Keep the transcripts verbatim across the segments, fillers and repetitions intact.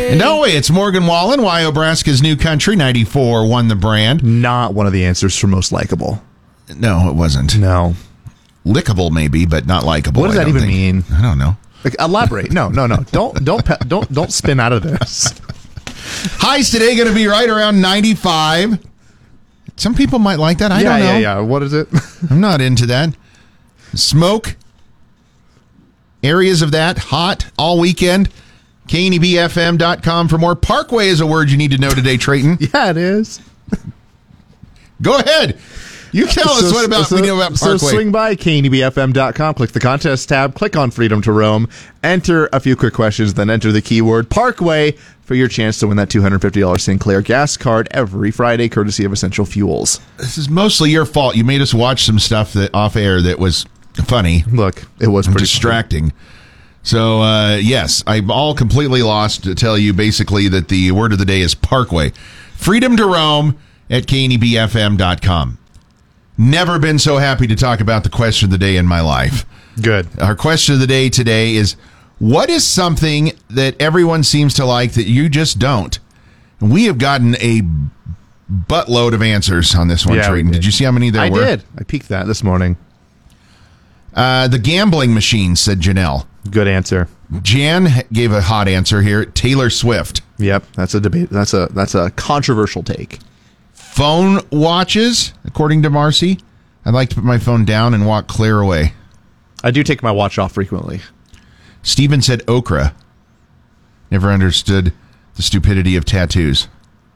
Parkway. No way, it's Morgan Wallen, Wyobraska's New Country, ninety-four won the brand. Not one of the answers for most likable. No, it wasn't. No. Lickable maybe, but not likable. What does I that even think. mean? I don't know. Like, elaborate. No, no, no. Don't don't pe- don't don't spin out of this. Highs today going to be right around ninety-five. Some people might like that. I yeah, don't know. yeah, yeah. What is it? I'm not into that. Smoke. Areas of that. Hot all weekend. K N E B F M dot com for more. Parkway is a word you need to know today, Trayton. Yeah, it is. Go ahead. You tell us what about so, we know about Parkway. So swing by K N E B F M dot com, click the contest tab, click on Freedom to Roam, enter a few quick questions, then enter the keyword Parkway for your chance to win that two hundred fifty dollars Sinclair gas card every Friday, courtesy of Essential Fuels. This is mostly your fault. You made us watch some stuff that off air that was funny. Look, it was pretty distracting. Funny. So, uh, yes, I'm all completely lost to tell you basically that the word of the day is Parkway. Freedom to Roam at K N E B F M dot com. Never been so happy to talk about the question of the day in my life. Good. Our question of the day today is, what is something that everyone seems to like that you just don't? We have gotten a buttload of answers on this one, yeah, Trayton. Did. did you see how many there I were? I did. I peeked that this morning. Uh, the gambling machine, said Janelle. Good answer. Jan gave a hot answer here. Taylor Swift. Yep, that's a debate. That's a that's a controversial take. Phone watches, according to Marcy. I'd like to put my phone down and walk clear away. I do take my watch off frequently. Steven said okra. Never understood the stupidity of tattoos.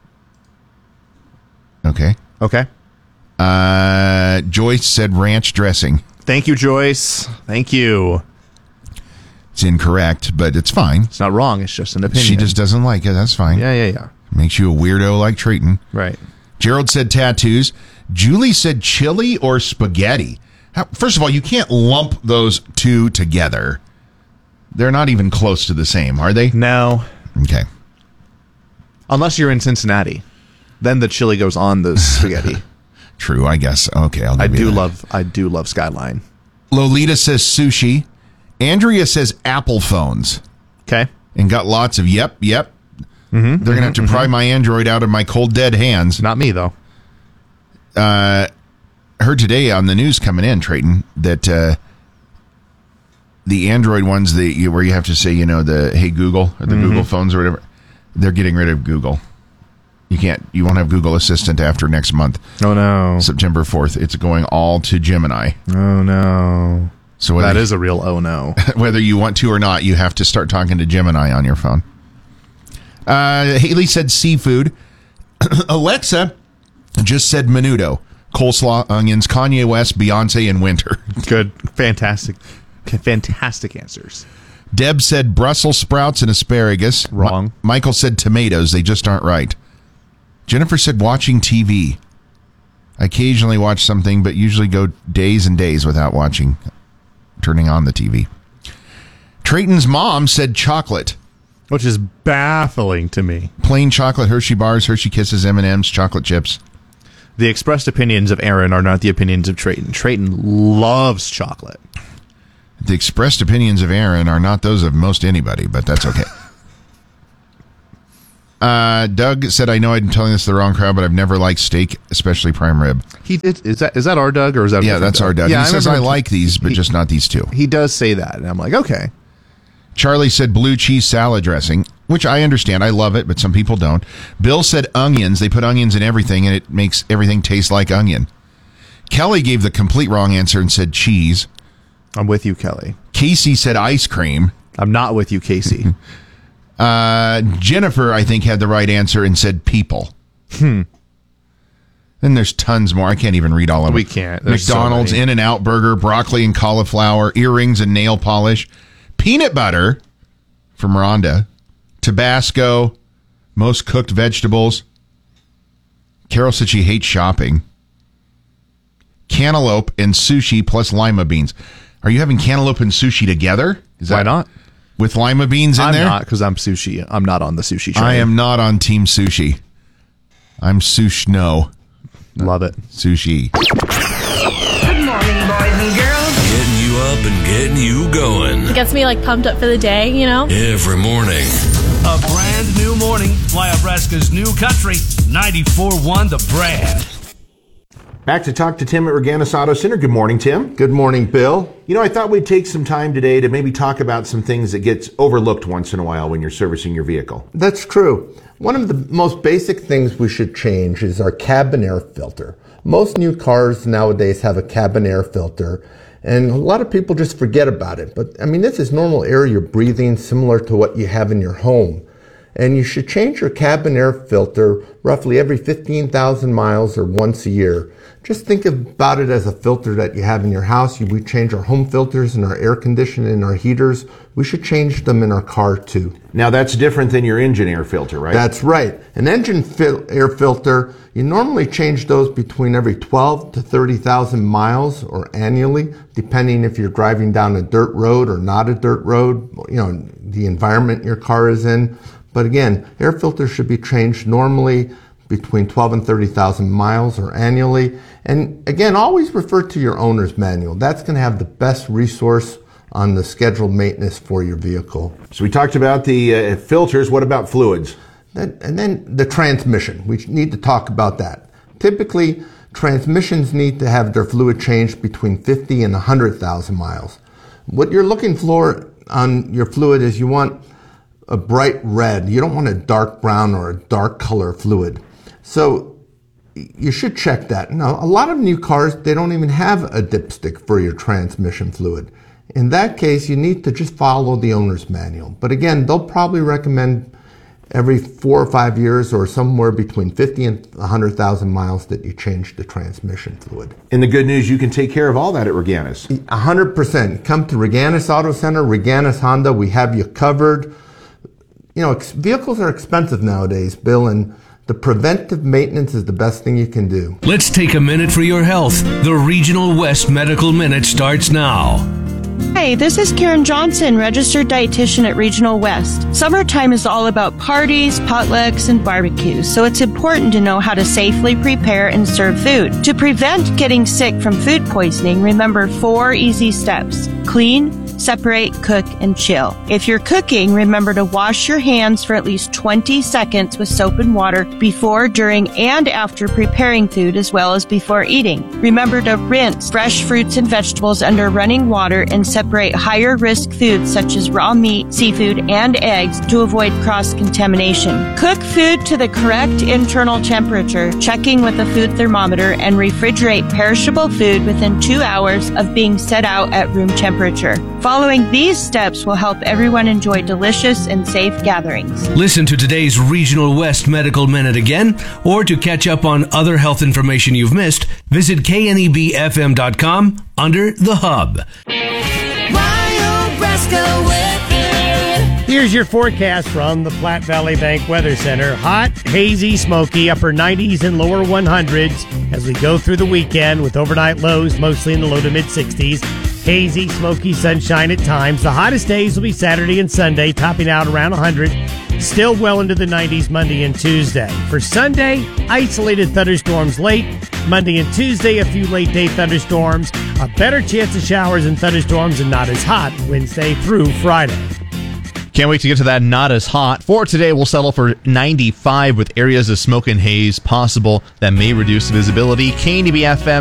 Okay. Okay. Uh, Joyce said ranch dressing. Thank you, Joyce. Thank you. It's incorrect, but it's fine. It's not wrong. It's just an opinion. She just doesn't like it. That's fine. Yeah, yeah, yeah. Makes you a weirdo like Trayton. Right. Gerald said tattoos. Julie said chili or spaghetti. How, first of all, you can't lump those two together. They're not even close to the same, are they? No. Okay. Unless you're in Cincinnati. Then the chili goes on the spaghetti. True, I guess. Okay, I'll give I you do that. love I do love Skyline. Lolita says sushi. Andrea says Apple phones. Okay. And got lots of yep, yep. Mm-hmm, They're going to mm-hmm, have to mm-hmm. pry my Android out of my cold, dead hands. Not me, though. Uh, heard today on the news coming in, Trayton, that uh, the Android ones, the where you have to say, you know, the Hey Google or the Mm-hmm. Google phones or whatever, they're getting rid of Google. You can't, you won't have Google Assistant after next month. Oh, no. September fourth. It's going all to Gemini. Oh, no. So whether, that is a real oh, no. whether you want to or not, you have to start talking to Gemini on your phone. Uh, Haley said seafood. Alexa just said menudo. Coleslaw, onions, Kanye West, Beyonce, and winter. Good. Fantastic. Fantastic answers. Deb said Brussels sprouts and asparagus. Wrong. Ma- Michael said tomatoes. They just aren't right. Jennifer said watching T V. I occasionally watch something, but usually go days and days without watching, turning on the T V. Trayton's mom said chocolate. Which is baffling to me. Plain chocolate, Hershey bars, Hershey Kisses, M and M's, chocolate chips. The expressed opinions of Aaron are not the opinions of Trayton. Trayton loves chocolate. The expressed opinions of Aaron are not those of most anybody, but that's okay. uh, Doug said, I know I'm telling this to the wrong crowd, but I've never liked steak, especially prime rib. He did, is that is that our Doug or is that a Yeah, different that's our Doug. Yeah, he I says, I remember- like these, but he- just not these two. He does say that, and I'm like, okay. Charlie said blue cheese salad dressing, which I understand. I love it, but some people don't. Bill said onions. They put onions in everything, and it makes everything taste like onion. Kelly gave the complete wrong answer and said cheese. I'm with you, Kelly. Casey said ice cream. I'm not with you, Casey. Uh, Jennifer, I think, had the right answer and said people. Hmm. Then there's tons more. I can't even read all of them. We can't. There's so McDonald's, many. In-N-Out Burger, broccoli and cauliflower, earrings and nail polish, peanut butter from Rhonda, Tabasco, most cooked vegetables. Carol said she hates shopping. Cantaloupe and sushi plus lima beans. Are you having cantaloupe and sushi together? Is Why that not? with lima beans in I'm there? not, because I'm sushi. I'm not on the sushi train. I am not on team sushi. I'm sush no. Love it. Sushi. Good morning, boys and girls. Getting you up and getting you going. It gets me like pumped up for the day, you know? Every morning. A brand new morning, Flyabraska's new country, ninety-four point one The Brand. Back to talk to Tim at Reganis Auto Center. Good morning, Tim. Good morning, Bill. You know, I thought we'd take some time today to maybe talk about some things that gets overlooked once in a while when you're servicing your vehicle. That's true. One of the most basic things we should change is our cabin air filter. Most new cars nowadays have a cabin air filter, and a lot of people just forget about it. But, I mean, this is normal air you're breathing, similar to what you have in your home. And you should change your cabin air filter roughly every fifteen thousand miles or once a year. Just think about it as a filter that you have in your house. We change our home filters and our air conditioning and our heaters. We should change them in our car too. Now that's different than your engine air filter, right? That's right. An engine fil- air filter, you normally change those between every twelve to thirty thousand miles or annually, depending if you're driving down a dirt road or not a dirt road, you know, the environment your car is in. But again, air filters should be changed normally between twelve and thirty thousand miles or annually. And again, always refer to your owner's manual. That's going to have the best resource on the scheduled maintenance for your vehicle. So we talked about the uh, filters. What about fluids? Then, and then the transmission. We need to talk about that. Typically, transmissions need to have their fluid changed between fifty and one hundred thousand miles. What you're looking for on your fluid is you want a bright red. You don't want a dark brown or a dark color fluid. So you should check that. Now, a lot of new cars, they don't even have a dipstick for your transmission fluid. In that case, you need to just follow the owner's manual. But again, they'll probably recommend every four or five years or somewhere between fifty and one hundred thousand miles that you change the transmission fluid. And the good news, you can take care of all that at Reganis. one hundred percent. Come to Reganis Auto Center, Reganis Honda. We have you covered. You know, ex- vehicles are expensive nowadays, Bill, and the preventive maintenance is the best thing you can do. Let's take a minute for your health. The Regional West Medical Minute starts now. Hi, this is Karen Johnson, registered dietitian at Regional West. Summertime is all about parties, potlucks, and barbecues, so it's important to know how to safely prepare and serve food. To prevent getting sick from food poisoning, remember four easy steps. Clean, separate, cook, and chill. If you're cooking, remember to wash your hands for at least twenty seconds with soap and water before, during, and after preparing food, as well as before eating. Remember to rinse fresh fruits and vegetables under running water and separate higher risk foods such as raw meat, seafood, and eggs to avoid cross-contamination. Cook food to the correct internal temperature, checking with a food thermometer, and refrigerate perishable food within two hours of being set out at room temperature. Following these steps will help everyone enjoy delicious and safe gatherings. Listen to today's Regional West Medical Minute again, or to catch up on other health information you've missed, visit K N E B F M dot com under the Hub. Here's your forecast from the Platte Valley Bank Weather Center. Hot, hazy, smoky, upper nineties and lower one hundreds as we go through the weekend with overnight lows mostly in the low to mid sixties. Hazy, smoky, sunshine at times. The hottest days will be Saturday and Sunday, topping out around one hundred. Still well into the nineties Monday and Tuesday. For Sunday, isolated thunderstorms late. Monday and Tuesday, a few late day thunderstorms. A better chance of showers and thunderstorms and not as hot Wednesday through Friday. Can't wait to get to that not as hot. For today, we'll settle for ninety-five with areas of smoke and haze possible that may reduce visibility. K N E B F M